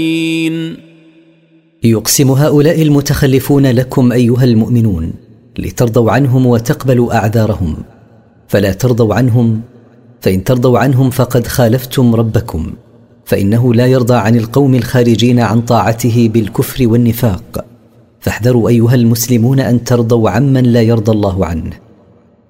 يقسم هؤلاء المتخلفون لكم أيها المؤمنون لترضوا عنهم وتقبلوا أعذارهم، فلا ترضوا عنهم، فإن ترضوا عنهم فقد خالفتم ربكم، فإنه لا يرضى عن القوم الخارجين عن طاعته بالكفر والنفاق. فاحذروا أيها المسلمون أن ترضوا عمن لا يرضى الله عنه.